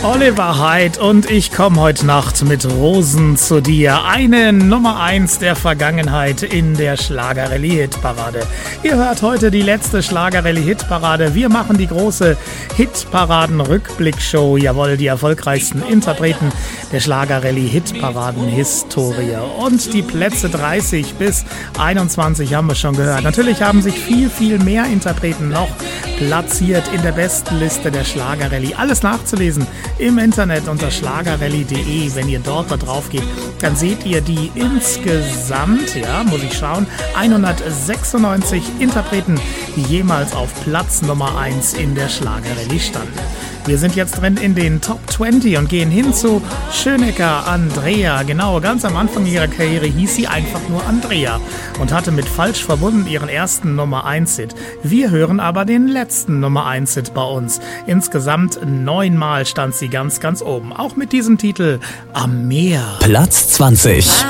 Oliver Hyde und ich komme heute Nacht mit Rosen zu dir. Eine Nummer 1 der Vergangenheit in der Schlager-Rallye-Hitparade. Ihr hört heute die letzte Schlager-Rallye-Hitparade. Wir machen die große Hitparaden-Rückblickshow. Jawohl, die erfolgreichsten Interpreten der Schlager-Rallye-Hitparaden-Historie. Und die Plätze 30 bis 21 haben wir schon gehört. Natürlich haben sich viel mehr Interpreten noch platziert in der Bestenliste der Schlager-Rallye. Alles nachzulesen im Internet unter schlagerrallye.de. Wenn ihr dort drauf geht, dann seht ihr die insgesamt, muss ich schauen, 196 Interpreten, die jemals auf Platz Nummer 1 in der Schlager-Rallye standen. Wir sind jetzt drin in den Top 20 und gehen hin zu Schönecker Andrea. Genau, ganz am Anfang ihrer Karriere hieß sie einfach nur Andrea und hatte mit Falsch verbunden ihren ersten Nummer 1-Hit. Wir hören aber den letzten Nummer 1-Hit bei uns. Insgesamt 9-mal stand sie ganz oben. Auch mit diesem Titel Am Meer. Platz 20.